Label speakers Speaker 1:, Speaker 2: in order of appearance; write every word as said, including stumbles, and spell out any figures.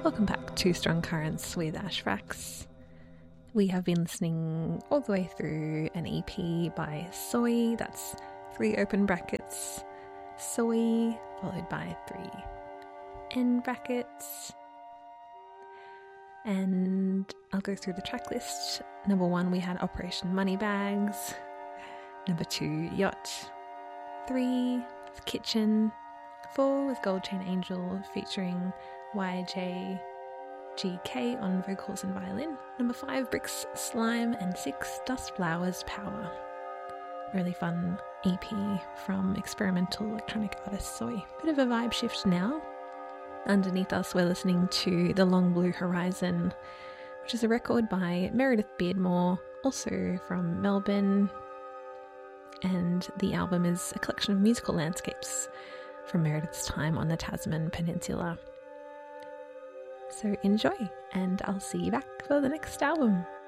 Speaker 1: Welcome back to Strong Currents with Ash Rax. We have been listening all the way through an E P by Soy, that's three open brackets, Soy, followed by three end brackets. And I'll go through the track list. Number one, we had Operation Moneybags. Number two, Yacht. Three, Kitchen. Four was Gold Chain Angel featuring Y J G K on vocals and violin. Number five, Bricks Slime. And six, Dust Flowers Power. Really fun E P from experimental electronic artist Soy. Bit of a vibe shift now. Underneath us, we're listening to The Long Blue Horizon, which is a record by Meredith Beardmore, also from Melbourne. And the album is a collection of musical landscapes from Meredith's time on the Tasman Peninsula. So enjoy, and I'll see you back for the next album.